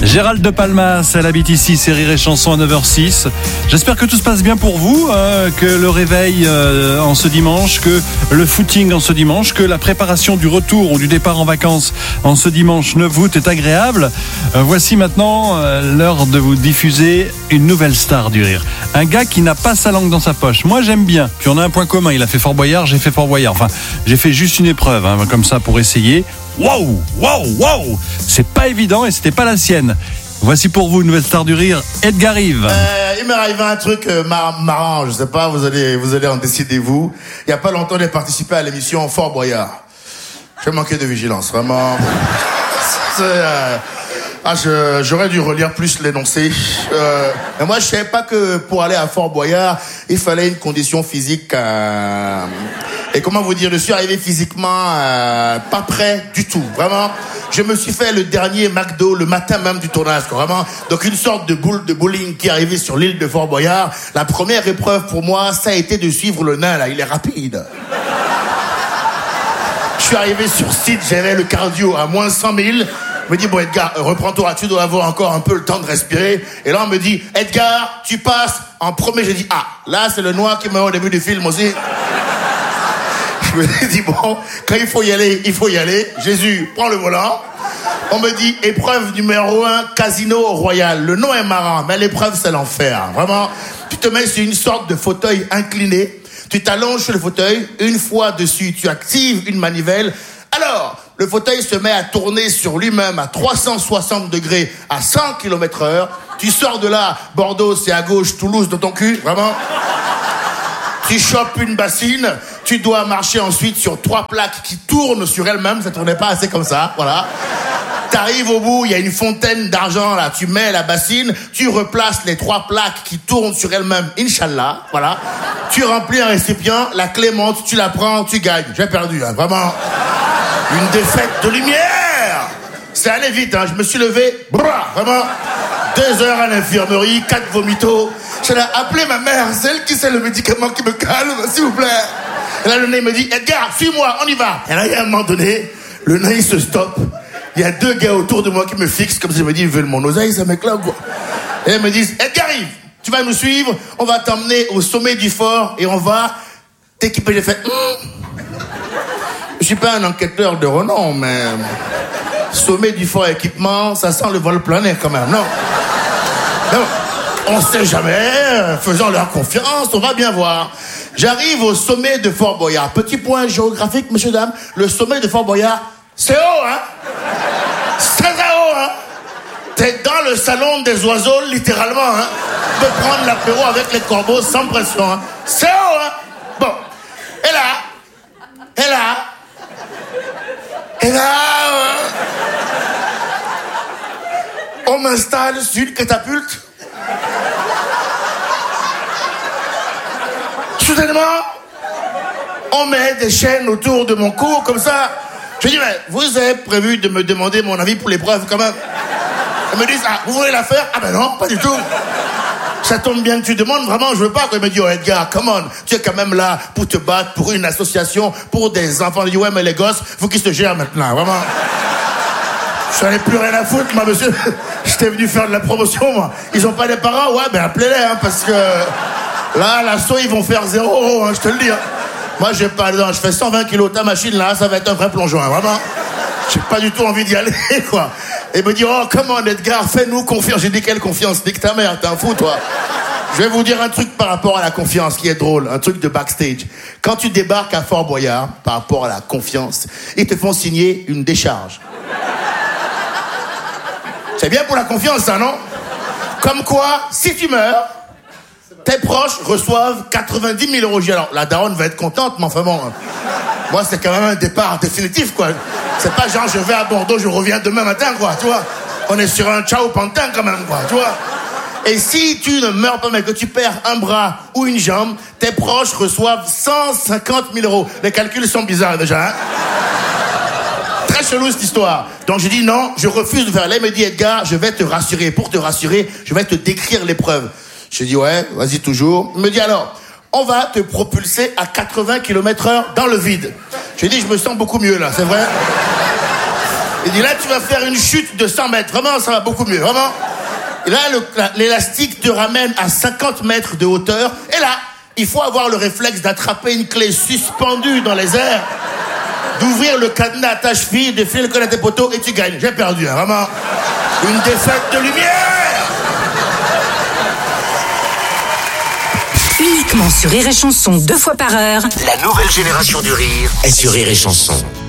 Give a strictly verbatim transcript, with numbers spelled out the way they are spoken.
Gérald de Palmas, elle habite ici, c'est Rire et Chanson à neuf heures six. J'espère que tout se passe bien pour vous, hein, que le réveil euh, en ce dimanche, que le footing en ce dimanche, que la préparation du retour ou du départ en vacances en ce dimanche neuf août est agréable. Euh, voici maintenant euh, l'heure de vous diffuser une nouvelle star du rire. Un gars qui n'a pas sa langue dans sa poche. Moi j'aime bien. Puis on a un point commun, il a fait Fort Boyard, j'ai fait Fort Boyard. Enfin, j'ai fait juste une épreuve, hein, comme ça pour essayer. Waouh, waouh, waouh, c'est pas évident et c'était pas la sienne. Voici pour vous une nouvelle star du rire, Edgar Rive. Euh, il m'est arrivé un truc euh, mar- marrant, je sais pas, vous allez, vous allez en décider vous. Il y a pas longtemps, j'ai participé à l'émission Fort Boyard. J'ai manqué de vigilance, vraiment. C'est, euh, ah, je, j'aurais dû relire plus l'énoncé. Euh, mais moi, je savais pas que pour aller à Fort Boyard, il fallait une condition physique. Euh, et comment vous dire, je suis arrivé physiquement euh, pas prêt du tout, vraiment. Je me suis fait le dernier McDo le matin même du tournage, quoi, vraiment. Donc une sorte de boule de bowling qui est arrivée sur l'île de Fort Boyard. La première épreuve pour moi, ça a été de suivre le nain là, il est rapide. Je suis arrivé sur site, j'avais le cardio à moins cent mille. Je me dis, bon Edgar, reprends-toi, tu dois avoir encore un peu le temps de respirer. Et là on me dit, Edgar, tu passes en premier. J'ai dit, ah, là c'est le noir qui me met au début du film aussi. Je me suis dit, bon, quand il faut y aller, il faut y aller. Jésus, prends le volant. On me dit, épreuve numéro un, Casino Royal. Le nom est marrant, mais l'épreuve, c'est l'enfer. Vraiment, tu te mets sur une sorte de fauteuil incliné. Tu t'allonges sur le fauteuil. Une fois dessus, tu actives une manivelle. Alors, le fauteuil se met à tourner sur lui-même à trois cent soixante degrés à cent kilomètres heure. Tu sors de là, Bordeaux, c'est à gauche, Toulouse, dans ton cul. Vraiment. Tu chopes une bassine, tu dois marcher ensuite sur trois plaques qui tournent sur elles-mêmes, ça tournait pas assez comme ça, voilà. T'arrives au bout, il y a une fontaine d'argent là, tu mets la bassine, tu replaces les trois plaques qui tournent sur elles-mêmes, Inch'Allah, voilà. Tu remplis un récipient, la clé monte, tu la prends, tu gagnes. J'ai perdu, hein, vraiment. Une défaite de lumière. C'est allé vite, hein, je me suis levé, brrr, vraiment. Deux heures à l'infirmerie, quatre vomitos. Je l'ai appelé ma mère, c'est elle qui sait le médicament qui me calme, s'il vous plaît. Et là, le nain me dit, Edgar, suis-moi, on y va. Et là, il y a un moment donné, le nain, il se stoppe. Il y a deux gars autour de moi qui me fixent, comme si je me dis, ils veulent mon oseille, ça mec-là, quoi. Et ils me disent, Edgar, arrive, tu vas nous suivre, on va t'emmener au sommet du fort et on va t'équiper. J'ai fait, hm. Je suis pas un enquêteur de renom, mais sommet du fort équipement, ça sent le vol plané quand même, non? Non. On sait jamais, faisons leur confiance, on va bien voir. J'arrive au sommet de Fort Boyard. Petit point géographique, messieurs, dames. Le sommet de Fort Boyard, c'est haut, hein? C'est très haut, hein? T'es dans le salon des oiseaux, littéralement, hein? Tu peux prendre l'apéro avec les corbeaux sans pression, hein? C'est haut, hein? Bon. Et là, et là, et là, euh, on m'installe sur une catapulte. Soudainement, on met des chaînes autour de mon cou, comme ça. Je dis, mais vous avez prévu de me demander mon avis pour l'épreuve, quand même? Ils me disent, ah, vous voulez la faire? Ah ben non, pas du tout. Ça tombe bien que tu demandes, vraiment, je veux pas. Quand il me dit, oh Edgar, come on, tu es quand même là pour te battre pour une association, pour des enfants. Je dis, ouais, mais les gosses, faut qu'ils se gèrent maintenant, vraiment. Je n'en ai plus rien à foutre, moi, monsieur. J'étais venu faire de la promotion, moi. Ils ont pas des parents? Ouais, ben appelez-les, hein, parce que là, l'assaut, ils vont faire zéro, hein, je te le dis. Hein. Moi, j'ai pas, non, je fais cent vingt kilos, ta machine, là, ça va être un vrai plongeon, hein, vraiment. J'ai pas du tout envie d'y aller, quoi. Et me dire, oh, comment, Edgar, fais-nous confiance. J'ai dit, quelle confiance? Nique ta mère, t'es un fou, toi. Je vais vous dire un truc par rapport à la confiance qui est drôle, un truc de backstage. Quand tu débarques à Fort Boyard, par rapport à la confiance, ils te font signer une décharge. C'est bien pour la confiance, ça, non? Comme quoi, si tu meurs, tes proches reçoivent quatre-vingt-dix mille euros. Alors, la daronne va être contente, mais enfin bon, moi, c'est quand même un départ définitif, quoi. C'est pas genre, je vais à Bordeaux, je reviens demain matin, quoi, tu vois. On est sur un ciao pantin, quand même, quoi, tu vois. Et si tu ne meurs pas, mais que tu perds un bras ou une jambe, tes proches reçoivent cent cinquante mille euros. Les calculs sont bizarres, déjà, hein. Très chelou, cette histoire. Donc, je dis non, je refuse de faire. Là, il me dit, Edgar, je vais te rassurer. Pour te rassurer, je vais te décrire l'épreuve. Je dis, ouais, vas-y toujours. Il me dit, alors, on va te propulser à quatre-vingts kilomètres heure dans le vide. Je dis, je me sens beaucoup mieux, là, c'est vrai. Il dit là, tu vas faire une chute de cent mètres. Vraiment, ça va beaucoup mieux. Vraiment. Et là, le, l'élastique te ramène à cinquante mètres de hauteur. Et là, il faut avoir le réflexe d'attraper une clé suspendue dans les airs, d'ouvrir le cadenas à ta cheville, de filer le col à tes poteaux et tu gagnes. J'ai perdu, hein, vraiment. Une défaite de lumière. Uniquement sur Rire et Chanson, deux fois par heure. La nouvelle génération du rire est sur Rire et Chanson.